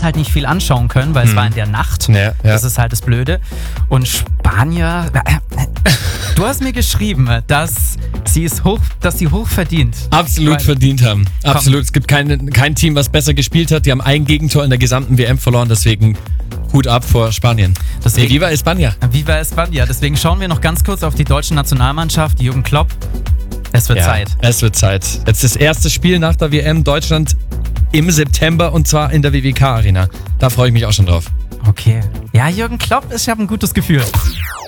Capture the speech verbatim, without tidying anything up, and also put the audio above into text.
halt nicht viel anschauen können, weil es Hm. war in der Nacht. Ja, ja. Das ist halt das Blöde. Und Spanier, du hast mir geschrieben, dass sie es hoch, dass sie hoch verdient. Absolut Weil- verdient haben. Absolut. Es gibt kein, kein Team, was besser gespielt hat. Die haben ein Gegentor in der gesamten W M verloren, deswegen Hut ab vor Spanien. Deswegen- Viva España. Viva España. Deswegen schauen wir noch ganz kurz auf die deutsche Nationalmannschaft. Jürgen Klopp, es wird Ja, Zeit. es wird Zeit. Jetzt das erste Spiel nach der W M Deutschland im September und zwar in der W W K Arena. Da freue ich mich auch schon drauf. Okay. Ja, Jürgen Klopp, ich habe ein gutes Gefühl.